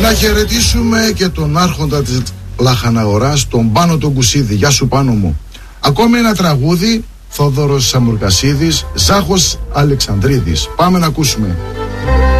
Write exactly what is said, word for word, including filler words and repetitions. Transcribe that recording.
Να χαιρετήσουμε και τον άρχοντα της Λαχαναγοράς, τον Πάνο τον Κουσίδη. Γεια σου Πάνο μου. Ακόμη ένα τραγούδι, Θόδωρος Σαμουρκασίδης, Ζάχος Αλεξανδρίδης. Πάμε να ακούσουμε.